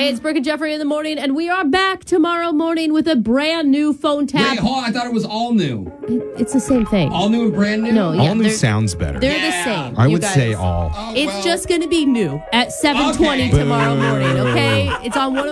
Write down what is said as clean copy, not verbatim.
Hey, it's Brooke and Jeffrey in the morning, and we are back tomorrow morning with a brand new phone tap. Wait, hold on. I thought it was all new. It's the same thing. All new and brand new? No, yeah, all new sounds better. They're the same. I you would guys. say all. Oh, It's well. just going to be new at 7:20 Okay. tomorrow morning, okay? It's on 105.